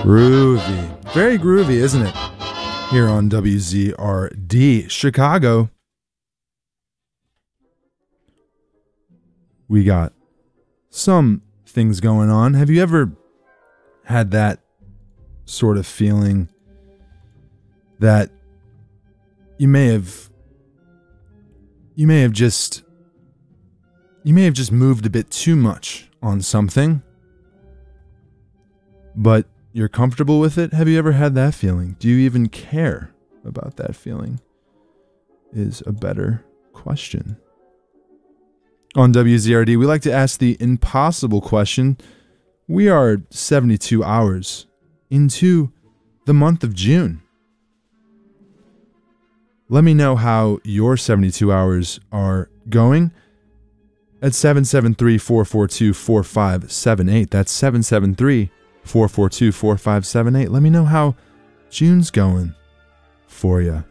Groovy. Very groovy, isn't it? Here on WZRD Chicago. We got some things going on. Have you ever had that sort of feeling that you may have just moved a bit too much on something, but you're comfortable with it? Have you ever had that feeling? Do you even care about that feeling? Is a better question. On WZRD, we like to ask the impossible question. We are 72 hours into the month of June. Let me know how your 72 hours are going at 773-442-4578. That's 773-442-4578. Let me know how June's going for you.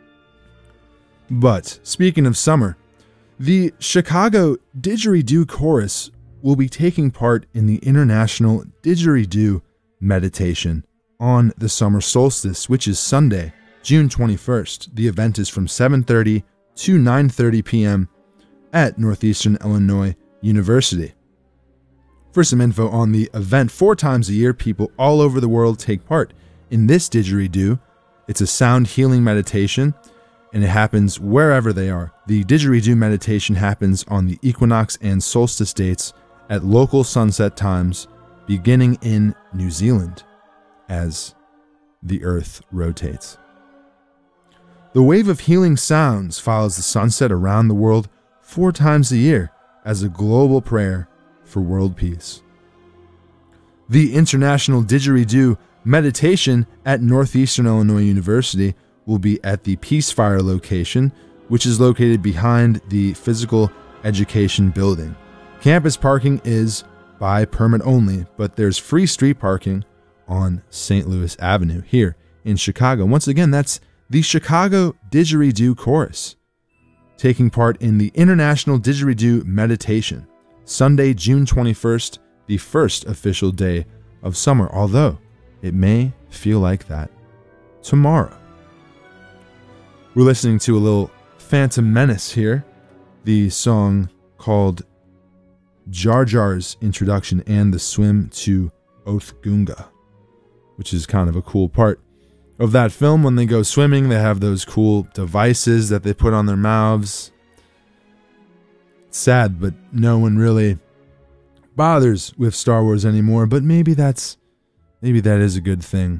But speaking of summer, the Chicago Didgeridoo Chorus will be taking part in the International Didgeridoo Meditation on the summer solstice, which is Sunday, June 21st. The event is from 7:30 to 9:30 p.m. at Northeastern Illinois University. For some info on the event, 4 times a year, people all over the world take part in this didgeridoo. It's a sound healing meditation, and it happens wherever they are. The didgeridoo meditation happens on the equinox and solstice dates at local sunset times, beginning in New Zealand as the Earth rotates. The wave of healing sounds follows the sunset around the world 4 times a year as a global prayer for world peace. The International Didgeridoo Meditation at Northeastern Illinois University will be at the Peacefire location, which is located behind the Physical Education Building. Campus parking is by permit only, but there's free street parking on St. Louis Avenue here in Chicago. Once again, that's the Chicago Didgeridoo Chorus taking part in the International Didgeridoo Meditation, Sunday, June 21st, the first official day of summer, although it may feel like that tomorrow. We're listening to a little Phantom Menace here, the song called Jar Jar's Introduction and the Swim to Oathgunga, which is kind of a cool part of that film. When they go swimming, they have those cool devices that they put on their mouths. It's sad, but no one really bothers with Star Wars anymore, but maybe that is a good thing.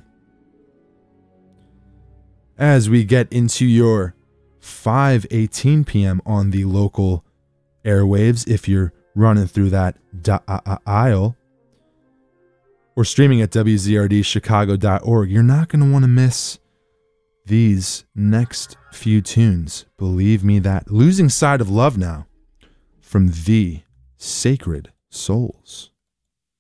As we get into your 5:18 p.m. on the local airwaves, if you're running through that aisle, or streaming at WZRDchicago.org, you're not going to want to miss these next few tunes. Believe me that. Losing Sight of Love now from The Sacred Souls.